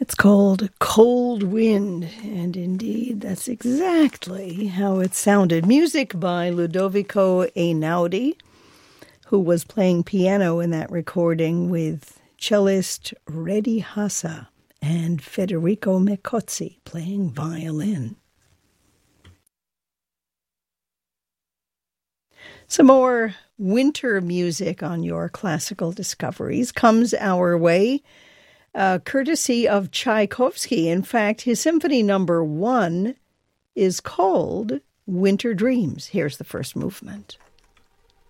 It's called Cold Wind, and indeed, that's exactly how it sounded. Music by Ludovico Einaudi, who was playing piano in that recording with cellist Redi Hassa and Federico Mecozzi playing violin. Some more winter music on your classical discoveries comes our way, courtesy of Tchaikovsky. In fact, his Symphony No. 1 is called Winter Dreams. Here's the first movement.